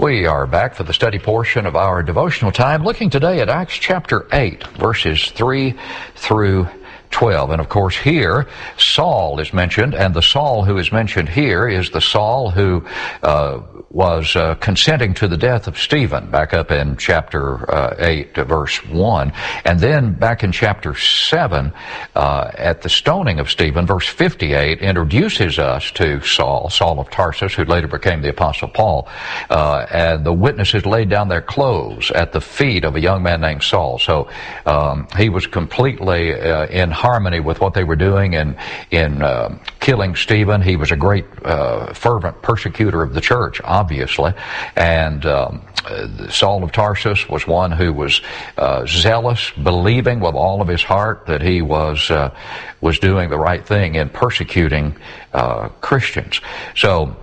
We are back for the study portion of our devotional time, looking today at Acts chapter 8, verses 3 through 12. And of course here, Saul is mentioned, and the Saul who is mentioned here is the Saul who was consenting to the death of Stephen, back up in chapter 8, verse 1. And then back in chapter 7, at the stoning of Stephen, verse 58 introduces us to Saul of Tarsus, who later became the Apostle Paul. And the witnesses laid down their clothes at the feet of a young man named Saul. So he was completely in harmony with what they were doing in killing Stephen. He was a great fervent persecutor of the church, obviously. And Saul of Tarsus was one who was zealous, believing with all of his heart that he was doing the right thing in persecuting Christians. So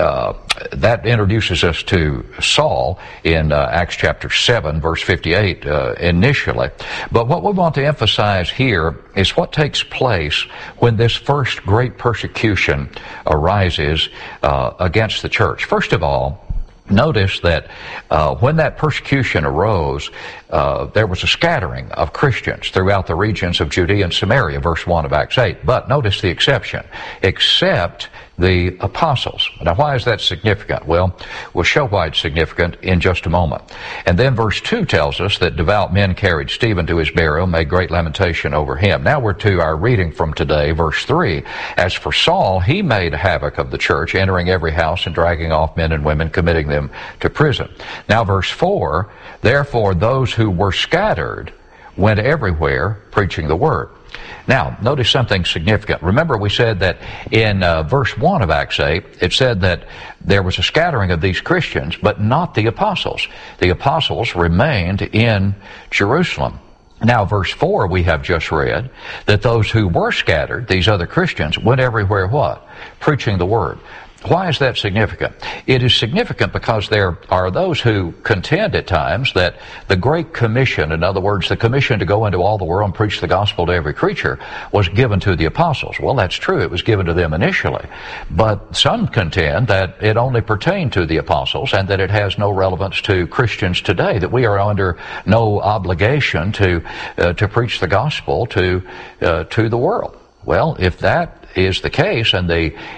that introduces us to Saul in Acts chapter 7, verse 58 initially. But what we want to emphasize here is what takes place when this first great persecution arises against the church. First of all, notice that when that persecution arose, there was a scattering of Christians throughout the regions of Judea and Samaria, verse 1 of Acts 8. But notice the exception, except the apostles. Now, why is that significant? Well, we'll show why it's significant in just a moment. And then verse 2 tells us that devout men carried Stephen to his burial, made great lamentation over him. Now we're to our reading from today, verse 3. As for Saul, he made havoc of the church, entering every house and dragging off men and women, committing them to prison. Now verse 4, therefore those who were scattered went everywhere preaching the word. Now, notice something significant. Remember, we said that in verse 1 of Acts 8, it said that there was a scattering of these Christians, but not the apostles. The apostles remained in Jerusalem. Now, verse 4, we have just read that those who were scattered, these other Christians, went everywhere what? Preaching the word. Why is that significant? It is significant because there are those who contend at times that the Great Commission, in other words, the commission to go into all the world and preach the gospel to every creature, was given to the apostles. Well, that's true. It was given to them initially. But some contend that it only pertained to the apostles and that it has no relevance to Christians today, that we are under no obligation to preach the gospel to the world. Well, if that is the case, and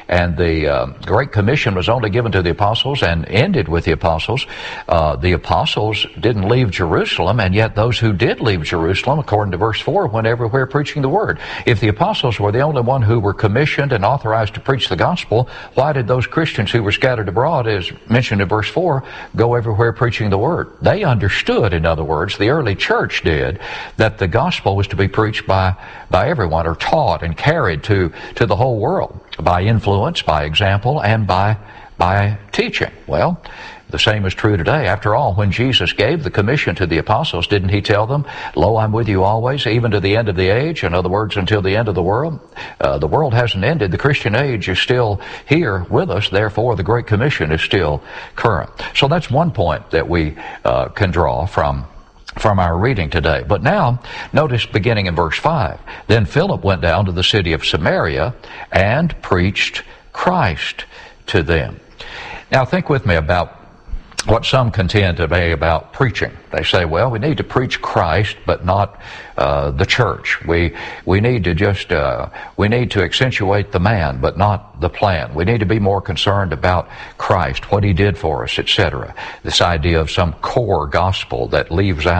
the Great Commission was only given to the apostles and ended with the apostles didn't leave Jerusalem, and yet those who did leave Jerusalem, according to verse 4, went everywhere preaching the word. If the apostles were the only one who were commissioned and authorized to preach the gospel, why did those Christians who were scattered abroad, as mentioned in verse 4, go everywhere preaching the word? They understood, in other words, the early church did, that the gospel was to be preached by everyone, or taught and carried to the whole world by influence, by example, and by teaching. Well, the same is true today. After all, when Jesus gave the commission to the apostles, didn't he tell them, "Lo, I'm with you always, even to the end of the age"? In other words, until the end of the world. The world hasn't ended. The Christian age is still here with us. Therefore, the Great Commission is still current. So that's one point that we can draw from our reading today. But now, notice beginning in verse 5, then Philip went down to the city of Samaria and preached Christ to them. Now think with me about what some contend today about preaching. They say, well, we need to preach Christ, but not the church. We need to we need to accentuate the man, but not the plan. We need to be more concerned about Christ, what he did for us, etc. This idea of some core gospel that leaves out